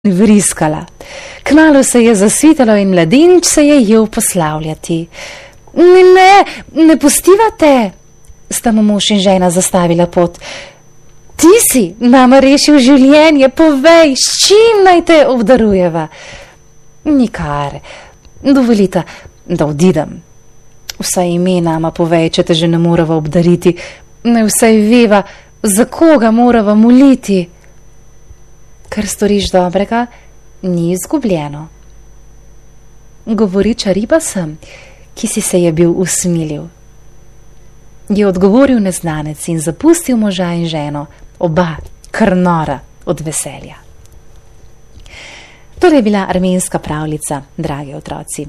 vriskala. Kmalu se je zasvitalo in mladenič se je jel poslavljati. Ne pustiva te, sta mu mož in žena zastavila pot. Ti si nama rešil življenje, povej, s čim naj te obdarujeva? Nikar, dovolita, da odidem. Vsaj ime nama povej, če te že ne morava obdariti, ne vsaj veva, za koga morava moliti. Kar storiš dobrega, ni izgubljeno. Govoriča riba sem, ki si se je bil usmilil. Je odgovoril neznanec in zapustil moža in ženo, oba kar nora od veselja. To je bila armenska pravljica, dragi otroci.